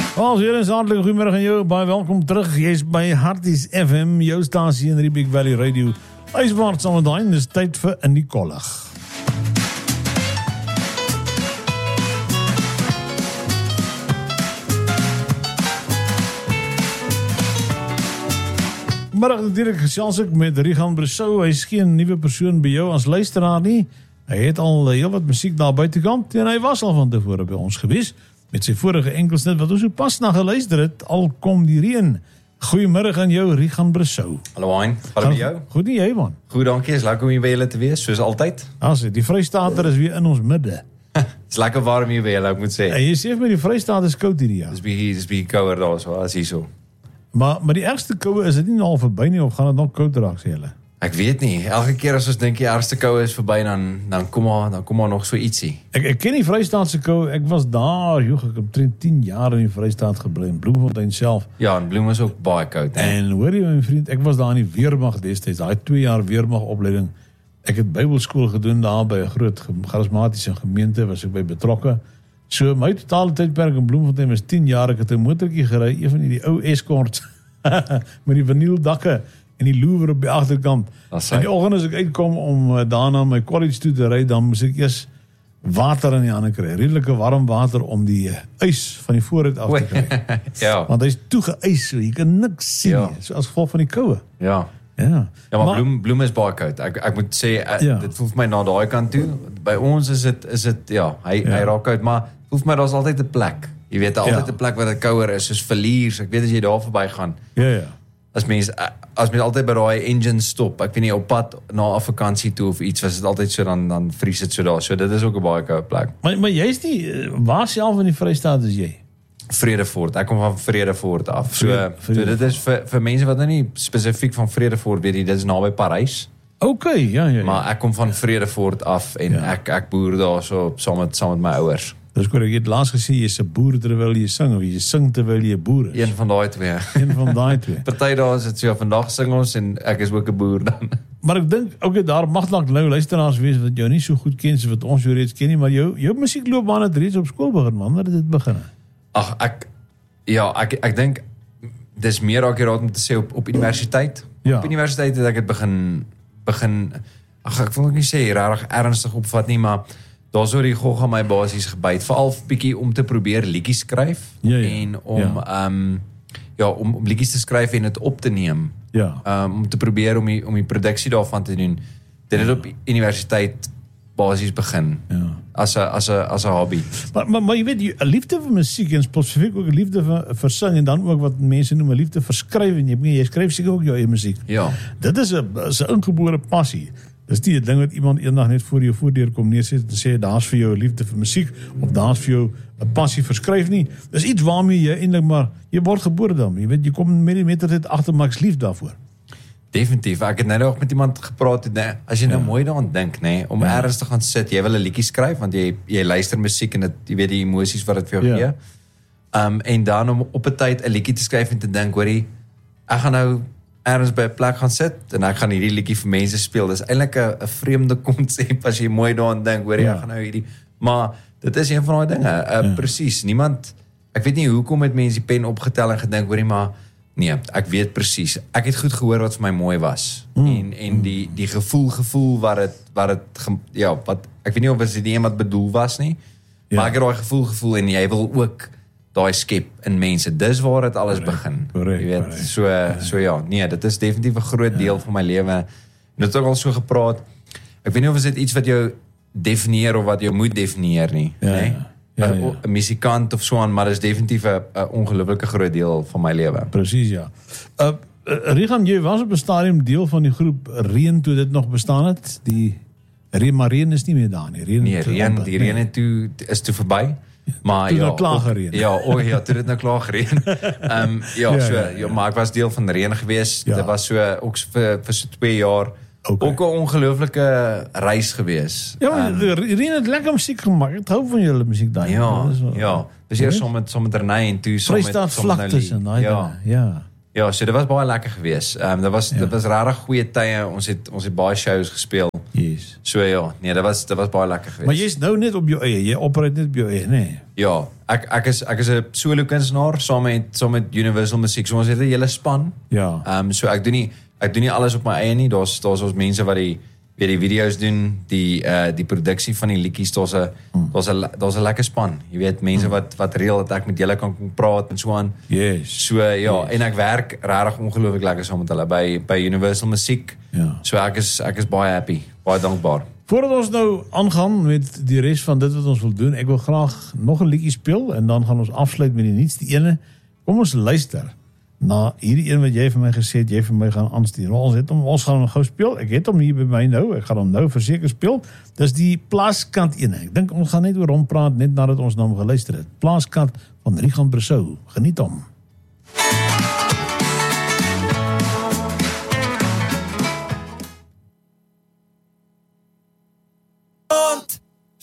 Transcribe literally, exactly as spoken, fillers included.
Als hier is hartelijk goedemiddag aan jou, baie welkom terug. Jy is by Harties F M, jou stasie in Riebeek Valley Radio. Huiswaarts aan die dis tyd vir In die Kollig. Middag natuurlijk gesels ek met Rigan Bressou. Hy is geen nuwe persoon by jou as luisteraar nie. Hy het al heel wat musiek daar buitekant en hy was al van tevore by ons gewees met sy vorige enkelsnit wat ons so pas na geluister het, Al kom die reën. Goeiemiddag aan jou, Rigan Bressou. Hallo Hein, hallo met jou. Goed nie jy man. Goed, dankie, is lekker om hier by julle te wees, soos altyd. As die Vrystater is weer in ons midde. Is lekker warm hier by julle, ek moet sê. En jy sê vir my die Vrystaat is koud hierdie jaar. Dis bietjie, dis bietjie kouer daar so, as hier so. Maar, maar die ergste koue is dit nie al verby nie, of gaan het nog koud raak, sê julle? Ek weet nie, elke keer as ons dink die ergste koue is verby, dan, dan kom maar, dan kom maar nog so ietsie. Ek, ek ken die Vrystaatse koue, ek was daar, joh, ek heb tien jaar in die Vrystaat gebly, in Bloemfontein self. Ja, en Bloem is ook baie koud. He? En hoor jy my vriend, ek was daar in die weermag destyds, daai twee jaar weermag opleiding. Ek het Bybelskool gedoen daar by 'n groot charismatiese gemeente, was ek by betrokke. So my totale tydperk in Bloemfontein was tien jaar, ek het 'n motortjie gery, een van die ou Escorts, met die vanilldakke en die loewer op die agterkant. En die oggend as ek uitkom om uh, daarna my college toe te ry, dan moes ek eers water in die hande kry, redelike warm water om die uh, ys van die vooruit af te kry. Ja. Want hy is toegeys, so jy kan niks sien, ja. So as gevolg van die koue. Ja. Ja, ja maar, maar Bloem, Bloem is baie koud. Ek, ek moet sê, uh, ja. Dit voel vir my na daai kant toe. By ons is dit, is dit ja, hy, ja. hy raak koud, maar voel vir my, daar is altyd 'n plek. Jy weet, altyd 'n ja. plek waar dit kouer is, soos Verliers. Ek weet as jy daar verby gaan. Ja, ja. As mens, as mens altyd by daai engine stop, ek weet nie, op pad na 'n vakansie toe of iets, was dit altyd so, dan, dan vries dit so daar. So dit is ook 'n baie koue plek. Maar, maar jy is nie, waar self in die Vrystaat is jy? Vredefort, ek kom van Vredefort af. So, Vrede, Vrede so dit is vir, vir mense wat nou nie spesifiek van Vredefort weet, dit is naby Parys. OK, ja, ja, ja. Maar ek kom van Vredefort af en ja. ek, ek boer daar so saam met, saam met my ouers. Dis korrek, jy het laas gesê, jy is 'n boer terwyl jy sing, of jy sing terwyl jy 'n boer is. Een van daai twee. Een van daai twee. Party daar is dit so, vandag sing ons en ek is ook 'n boer dan. Maar ek dink, OK, daar mag dalk nou luisteraars wees wat jou nie so goed ken soos wat ons jou reeds ken nie, maar jou, jou musiekloopbaan het reeds op skool begin, man, wat het dit begin? Ag, ek, ja, ek, ek dink, dis meer akkuraat om te sê op, op universiteit. Ja. Op universiteit het ek het begin, begin, ag, ek wil ook nie sê, rarig ernstig opvat nie, maar daar so die gogga my basies gebyt, veral bietjie om te probeer liedjies skryf, ja, ja. en om, ja. Um, ja, om, om liedjies te skryf en het op te neem, ja. um, om te probeer om die, om die produksie daarvan te doen. Dit het op universiteit basies begin, ja. as 'n as 'n as 'n hobby. Maar, maar, maar jy weet, 'n liefde vir musiek en spesifiek ook 'n liefde vir, vir sing en dan ook wat mense noem 'n liefde vir skryf en jy, jy skryf seker ook jou eie musiek. Ja. Dit is 'n is 'n ingebore passie. Dis nie 'n ding wat iemand eendag net voor jou voordeur kom neersit en sê daar's vir jou 'n liefde vir musiek of daar's vir jou 'n passie vir skryf nie. Dis iets waarmee jy eintlik maar jy word gebore dan. Jy weet jy kom met die mettertyd agter maar ek's lief daarvoor. Definitief. Ek het nou nog met iemand gepraat, nee, as jy nou ja. mooi daaraan dink, nee, om ja. ergens te gaan sit, jy wil 'n liedjie skryf want jy jy luister musiek en dit jy weet die emosies wat dit vir jou ja. gee. Um en dan om op 'n tyd 'n liedjie te skryf en te dink, hoorie, ek gaan nou ergens by 'n plek gaan sit en ek gaan hierdie liedjie vir mense speel. Dis eintlik 'n 'n vreemde konsep as jy mooi daaraan dink, hoorie, ja. ek gaan nou hierdie, maar dit is een van daai dinge. Uh, ja. Presies. Niemand, ek weet nie hoekom het mense die pen opgetel en gedink, hoorie, maar nee, ek weet presies. Ek het goed gehoor wat vir my mooi was. Mm. En en die die gevoel gevoel wat dit wat dit ja, wat ek weet nie of dit die een wat bedoel was nie. Ja. Maar ek het daai gevoel gevoel en jy wil ook daai skep in mense. Dis waar dit alles correct, begin. Correct, jy weet, correct. so correct. so ja, nee, dit is definitief 'n groot deel ja. van my lewe. En dit het ook al so gepraat. Ek weet nie of is dit iets wat jou definieer of wat jou moet definieer nie, ja, nee. Ja. Ja, ja. 'n musikant of so aan, maar dit is definitief 'n ongelooflike groot deel van my lewe. Presies, ja. Uh, uh, Rigan, jy was op 'n stadium deel van die groep Reën toe dit nog bestaan het. Die Reën, maar Reën is nie meer daar nie. Reën, nee, Reën, die Reën het toe is toe verby. Maar toe ja, nou klaar gereën. Ja, o oh, ja, toe dit nou klaar gereën. Ehm um, ja, ja, so ja, ja, maar ek was deel van Reën gewees. Ja. Dit was so ook vir vir so twee jaar. Okay. Ook 'n ongelooflike reis gewees. Ja, maar um, Reën het lekker musiek gemaak. Ek hou van julle musiek daai. Ja, wel, ja. Dis eers saam met saam met Renée en toe saam met Vrystaat vlaktes en daai ja. ja. Ja, so dit was baie lekker geweest. Ehm um, dit was ja. dit was regtig goeie tye. Ons het ons het baie shows gespeel. Yes. So ja, nee, dit was dit was baie lekker geweest. Maar jy's nou net op jou eie, jy operate net op jou eie, nee. Ja, ek ek is ek is 'n solo kunstenaar saam met saam met Universal Musiek. So ons het 'n hele span. Ja. Ehm um, so ek doen nie ek doen nie alles op my eie nie. Daar's daar's ons mense wat die weet die video's doen, die uh die produksie van die liedjies, daar's 'n hmm. daar's 'n daar's 'n lekker span. Jy weet, mense hmm. wat wat reël dat ek met julle kan kom praat en so aan. Yes. So ja, yes. en ek werk regtig ongelooflik lekker saam met hulle by by Universal Musiek. Ja. So ek is ek is baie happy, baie dankbaar. Voordat ons nou aangaan met die res van dit wat ons wil doen, ek wil graag nog 'n liedjie speel en dan gaan ons afsluit met die nuutste ene. Kom ons luister na hierdie een wat jy vir my gesê het, jy vir my gaan aanstuur. Ons het hom, ons gaan hom gou speel. Ek het hom hier by my nou. Ek gaan hom nou verseker speel. Dis die Plaaskant ene. Ek dink ons gaan net oor hom praat net nadat ons na hom geluister het. Plaaskant van Rigan Brosou. Geniet hom.